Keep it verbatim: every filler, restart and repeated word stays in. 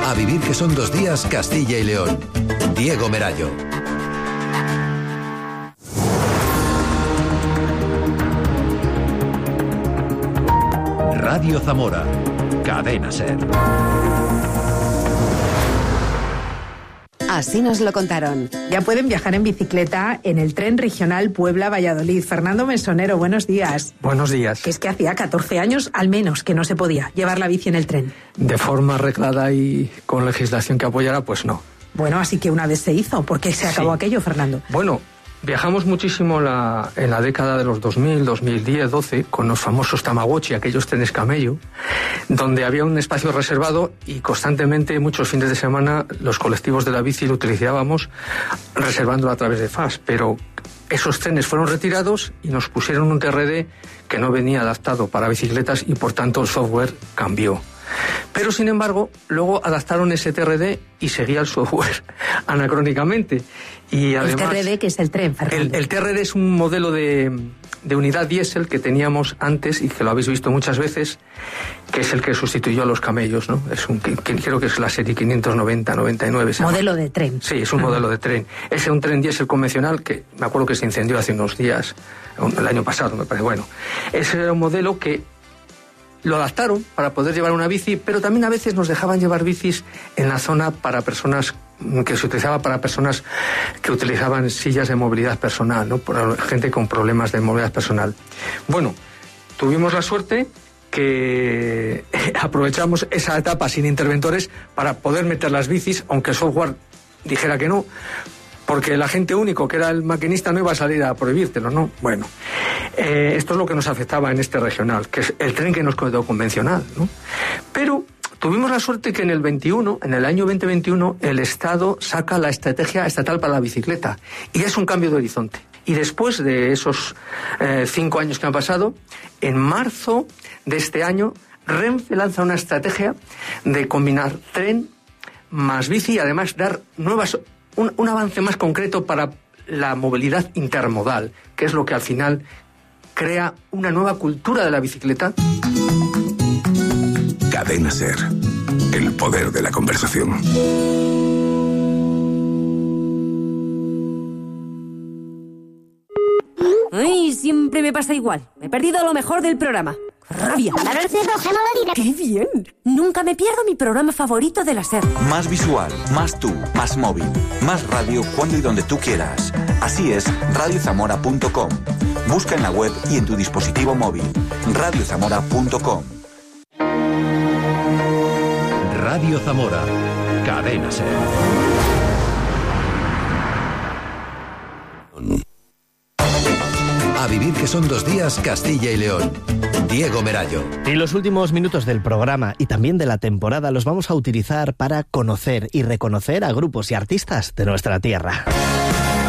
A vivir que son dos días Castilla y León. Diego Merayo. Radio Zamora. Cadena SER. Así nos lo contaron. Ya pueden viajar en bicicleta en el tren regional Puebla-Valladolid. Fernando Mesonero, buenos días. Buenos días. Que es que hacía catorce años al menos que no se podía llevar la bici en el tren. De forma arreglada y con legislación que apoyara, pues no. Bueno, así que una vez se hizo. ¿Por qué se acabó sí. aquello, Fernando? Bueno, viajamos muchísimo la, en la década de los dos mil, dos mil diez, doce, con los famosos Tamagotchi, aquellos trenes camello, donde había un espacio reservado y constantemente, muchos fines de semana, los colectivos de la bici lo utilizábamos reservándolo a través de F A S. Pero esos trenes fueron retirados y nos pusieron un T R D que no venía adaptado para bicicletas y por tanto el software cambió. Pero, sin embargo, luego adaptaron ese T R D y seguía el software anacrónicamente. Y además, el T R D, que es el tren, Fernando. El, el T R D es un modelo de, de unidad diésel que teníamos antes y que lo habéis visto muchas veces, que es el que sustituyó a los camellos, ¿no? Es un, que, que creo que es la serie quinientos noventa noventa y nueve. Modelo de tren. Sí, es un modelo de tren. Es un tren diésel convencional que me acuerdo que se incendió hace unos días, el año pasado, me parece. Bueno, ese era un modelo que lo adaptaron para poder llevar una bici, pero también a veces nos dejaban llevar bicis en la zona para personas que se utilizaba para personas que utilizaban sillas de movilidad personal, ¿no? Por gente con problemas de movilidad personal. Bueno, tuvimos la suerte que aprovechamos esa etapa sin interventores para poder meter las bicis, aunque el software dijera que no, porque el agente único, que era el maquinista, no iba a salir a prohibírtelo, ¿no? Bueno, eh, esto es lo que nos afectaba en este regional, que es el tren que nos quedó convencional, ¿no? Pero tuvimos la suerte que en el veintiuno, en el año veinte veintiuno, el Estado saca la estrategia estatal para la bicicleta, y es un cambio de horizonte. Y después de esos eh, cinco años que han pasado, en marzo de este año, Renfe lanza una estrategia de combinar tren más bici y además dar nuevas... Un, un avance más concreto para la movilidad intermodal, que es lo que al final crea una nueva cultura de la bicicleta. Cadena SER, el poder de la conversación. Ay, siempre me pasa igual. Me he perdido lo mejor del programa. ¡Rabia! ¡Qué bien! Nunca me pierdo mi programa favorito de la SER. Más visual, más tú, más móvil, más radio cuando y donde tú quieras. Así es radio zamora punto com. Busca en la web y en tu dispositivo móvil. radio zamora punto com. Radio Zamora. Cadena SER. A vivir que son dos días Castilla y León. Diego Merayo. Y los últimos minutos del programa y también de la temporada los vamos a utilizar para conocer y reconocer a grupos y artistas de nuestra tierra.